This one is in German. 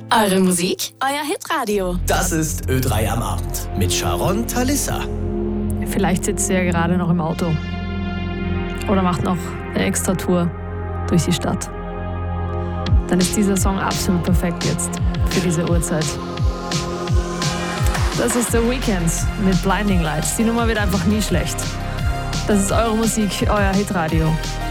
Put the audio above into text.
Eure Musik, euer Hitradio. Das ist Ö3 am Abend mit Sharon Talissa. Vielleicht sitzt ihr ja gerade noch im Auto oder macht noch eine extra Tour durch die Stadt. Dann ist dieser Song absolut perfekt jetzt für diese Uhrzeit. Das ist The Weeknd mit Blinding Lights. Die Nummer wird einfach nie schlecht. Das ist eure Musik, euer Hitradio.